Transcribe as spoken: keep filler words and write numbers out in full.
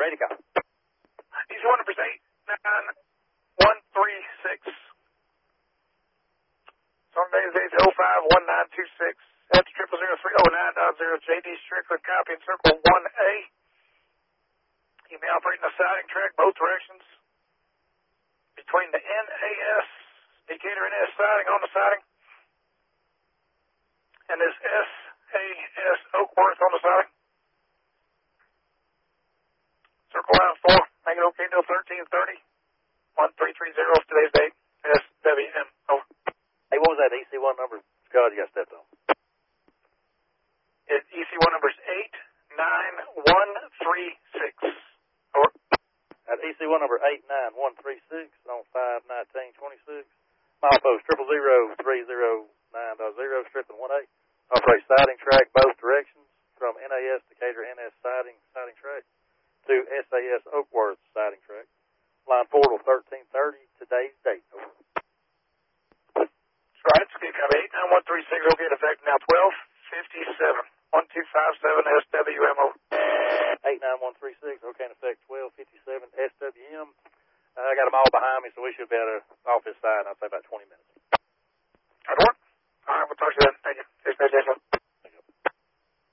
Ready to go. Easy one numbers eight nine one three six. Some days it's oh five one nine two six. That's triple zero three oh nine dot zero. J D Strickland, copy in circle one A. You may operate in a siding track both directions between the N A S, Decatur N A S siding on the siding, and this S A S Oakworth on the siding. Circle line four, make it okay till thirteen thirty. one three three zero is today's date. S W M, over. Hey, what was that E C one number? Scott, you got stepped on. It, E C one number is eight nine one three six. Over. At E C one number eight nine one three six on five nineteen twenty-six. Milepost triple zero three zero nine dot zero, stripping one eight. Operate siding track both directions from N A S Decatur N S siding siding track to S A S Oakworth siding track. Line four till thirteen thirty, today's date. Over. That's right. It's good copy. eight nine one three six, okay, effective now twelve fifty-seven. one two five seven S W M, over. eight nine one three six, okay, in effect twelve fifty-seven S W M. Uh, I got them all behind me, so we should be able to off this side, I'd say about twenty minutes. That'll work. All right, we'll talk to you then. Thank you.